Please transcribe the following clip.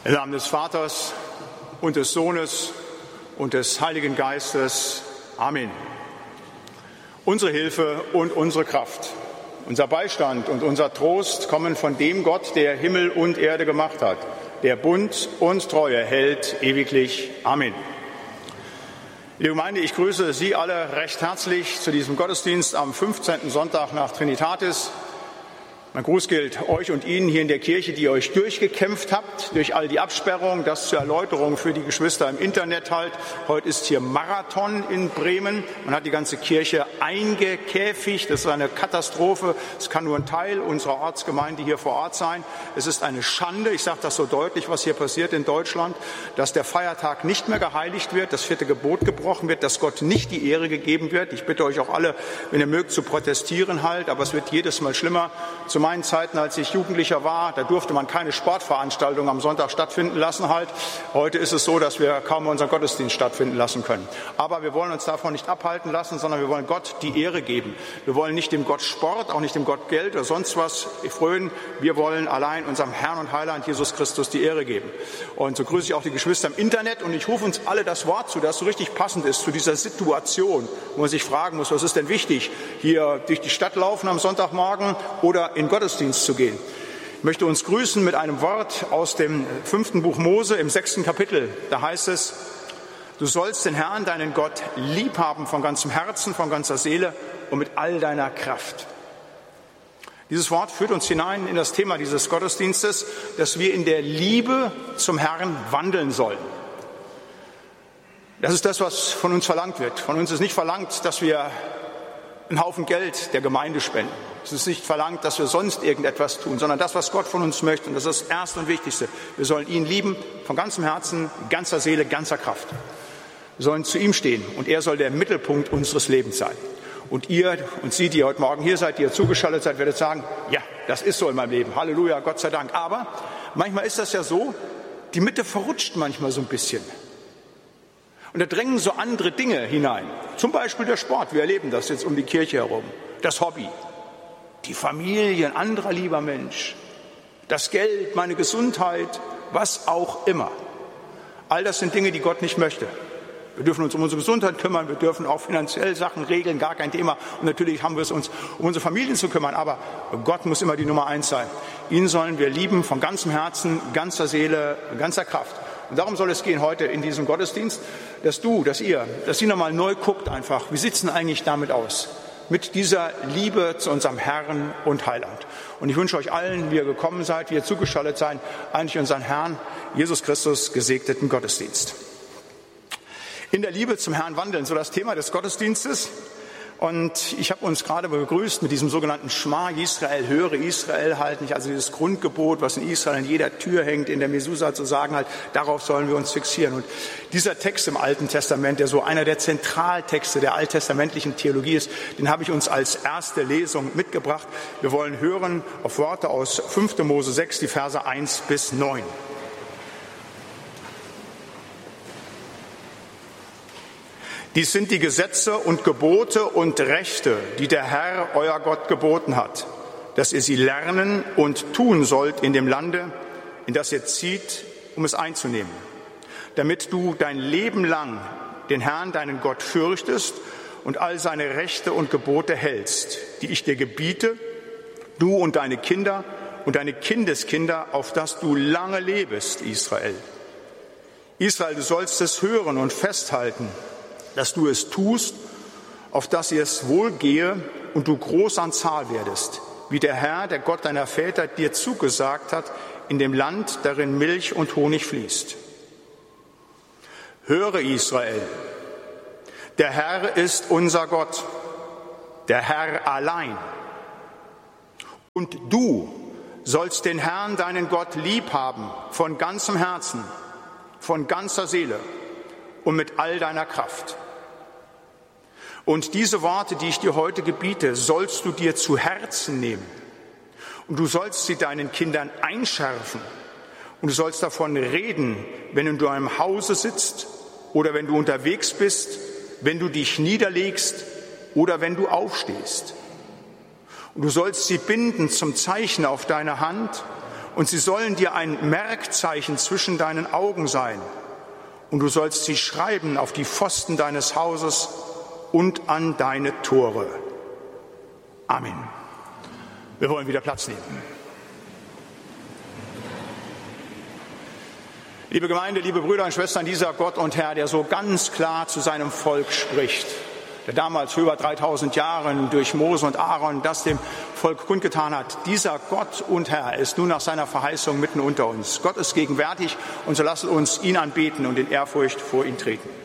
Im Namen des Vaters und des Sohnes und des Heiligen Geistes. Amen. Unsere Hilfe und unsere Kraft, unser Beistand und unser Trost kommen von dem Gott, der Himmel und Erde gemacht hat, der Bund und Treue hält ewiglich. Amen. Liebe Gemeinde, ich grüße Sie alle recht herzlich zu diesem Gottesdienst am 15. Sonntag nach Trinitatis. Mein Gruß gilt euch und Ihnen hier in der Kirche, die ihr euch durchgekämpft habt, durch all die Absperrungen, das zur Erläuterung für die Geschwister im Internet halt. Heute ist hier Marathon in Bremen. Man hat die ganze Kirche eingekäfigt. Das ist eine Katastrophe. Es kann nur ein Teil unserer Ortsgemeinde hier vor Ort sein. Es ist eine Schande, ich sage das so deutlich, was hier passiert in Deutschland, dass der Feiertag nicht mehr geheiligt wird, das 4. Gebot gebrochen wird, dass Gott nicht die Ehre gegeben wird. Ich bitte euch auch alle, wenn ihr mögt, zu protestieren halt, aber es wird jedes Mal schlimmer. Zu meinen Zeiten, als ich Jugendlicher war, da durfte man keine Sportveranstaltung am Sonntag stattfinden lassen halt. Heute ist es so, dass wir kaum unseren Gottesdienst stattfinden lassen können. Aber wir wollen uns davon nicht abhalten lassen, sondern wir wollen Gott die Ehre geben. Wir wollen nicht dem Gott Sport, auch nicht dem Gott Geld oder sonst was frönen. Wir wollen allein unserem Herrn und Heiland Jesus Christus die Ehre geben. Und so grüße ich auch die Geschwister im Internet und ich rufe uns alle das Wort zu, das so richtig passend ist zu dieser Situation, wo man sich fragen muss, was ist denn wichtig? Hier durch die Stadt laufen am Sonntagmorgen oder in Gottesdienst zu gehen. Ich möchte uns grüßen mit einem Wort aus dem 5. Buch Mose im 6. Kapitel. Da heißt es: Du sollst den Herrn, deinen Gott, lieb haben von ganzem Herzen, von ganzer Seele und mit all deiner Kraft. Dieses Wort führt uns hinein in das Thema dieses Gottesdienstes, dass wir in der Liebe zum Herrn wandeln sollen. Das ist das, was von uns verlangt wird. Von uns ist nicht verlangt, dass wir einen Haufen Geld der Gemeinde spenden. Es ist nicht verlangt, dass wir sonst irgendetwas tun, sondern das, was Gott von uns möchte. Und das ist das Erste und Wichtigste. Wir sollen ihn lieben von ganzem Herzen, ganzer Seele, ganzer Kraft. Wir sollen zu ihm stehen und er soll der Mittelpunkt unseres Lebens sein. Und ihr und Sie, die heute Morgen hier seid, die ihr zugeschaltet seid, werdet sagen, ja, das ist so in meinem Leben. Halleluja, Gott sei Dank. Aber manchmal ist das ja so, die Mitte verrutscht manchmal so ein bisschen. Und da drängen so andere Dinge hinein. Zum Beispiel der Sport. Wir erleben das jetzt um die Kirche herum. Das Hobby. Die Familie, ein anderer lieber Mensch. Das Geld, meine Gesundheit, was auch immer. All das sind Dinge, die Gott nicht möchte. Wir dürfen uns um unsere Gesundheit kümmern. Wir dürfen auch finanziell Sachen regeln. Gar kein Thema. Und natürlich haben wir es uns, um unsere Familien zu kümmern. Aber Gott muss immer die Nummer 1 sein. Ihn sollen wir lieben von ganzem Herzen, ganzer Seele, ganzer Kraft. Und darum soll es gehen heute in diesem Gottesdienst, dass ihr nochmal neu guckt einfach, wie sieht es denn eigentlich damit aus? Mit dieser Liebe zu unserem Herrn und Heiland. Und ich wünsche euch allen, wie ihr gekommen seid, wie ihr zugeschaltet seid, eigentlich unseren Herrn Jesus Christus gesegneten Gottesdienst. In der Liebe zum Herrn wandeln, so das Thema des Gottesdienstes. Und ich habe uns gerade begrüßt mit diesem sogenannten Schma Israel, höre Israel halt nicht, also dieses Grundgebot, was in Israel an jeder Tür hängt, in der Mesusa zu sagen halt, darauf sollen wir uns fixieren. Und dieser Text im Alten Testament, der so einer der Zentraltexte der alttestamentlichen Theologie ist, den habe ich uns als erste Lesung mitgebracht. Wir wollen hören auf Worte aus 5. Mose 6, die Verse 1 bis 9. Dies sind die Gesetze und Gebote und Rechte, die der Herr, euer Gott, geboten hat, dass ihr sie lernen und tun sollt in dem Lande, in das ihr zieht, um es einzunehmen, damit du dein Leben lang den Herrn, deinen Gott, fürchtest und all seine Rechte und Gebote hältst, die ich dir gebiete, du und deine Kinder und deine Kindeskinder, auf dass du lange lebest, Israel. Israel, du sollst es hören und festhalten, dass du es tust, auf dass dir es wohl gehe und du groß an Zahl werdest, wie der Herr, der Gott deiner Väter, dir zugesagt hat, in dem Land, darin Milch und Honig fließt. Höre, Israel, der Herr ist unser Gott, der Herr allein. Und du sollst den Herrn, deinen Gott, lieb haben, von ganzem Herzen, von ganzer Seele und mit all deiner Kraft. Und diese Worte, die ich dir heute gebiete, sollst du dir zu Herzen nehmen. Und du sollst sie deinen Kindern einschärfen. Und du sollst davon reden, wenn du in deinem Hause sitzt oder wenn du unterwegs bist, wenn du dich niederlegst oder wenn du aufstehst. Und du sollst sie binden zum Zeichen auf deine Hand und sie sollen dir ein Merkzeichen zwischen deinen Augen sein. Und du sollst sie schreiben auf die Pfosten deines Hauses und an deine Tore. Amen. Wir wollen wieder Platz nehmen. Liebe Gemeinde, liebe Brüder und Schwestern, dieser Gott und Herr, der so ganz klar zu seinem Volk spricht, der damals vor über 3000 Jahren durch Mose und Aaron das dem Volk kundgetan hat, dieser Gott und Herr ist nun nach seiner Verheißung mitten unter uns. Gott ist gegenwärtig und so lasst uns ihn anbeten und in Ehrfurcht vor ihn treten.